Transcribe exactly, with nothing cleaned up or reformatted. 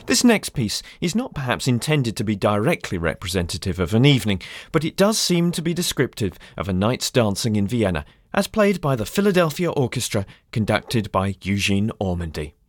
This next piece is not perhaps intended to be directly representative of an evening, but it does seem to be descriptive of a night's dancing in Vienna, as played by the Philadelphia Orchestra, conducted by Eugene Ormandy.